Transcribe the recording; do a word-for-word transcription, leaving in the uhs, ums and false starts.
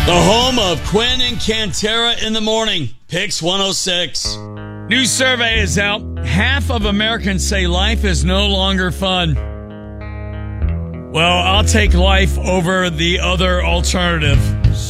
The home of Quinn and Cantera in the morning. Pix one oh six. New survey is out. Half of Americans say life is no longer fun. Well, I'll take life over the other alternative.